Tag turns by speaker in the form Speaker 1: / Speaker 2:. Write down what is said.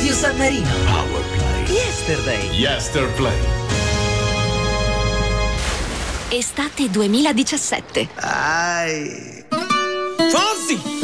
Speaker 1: Radio San Marino.
Speaker 2: Powerplay.
Speaker 1: Yesterday.
Speaker 2: Yesterplay.
Speaker 3: Estate 2017.
Speaker 1: Fonzi!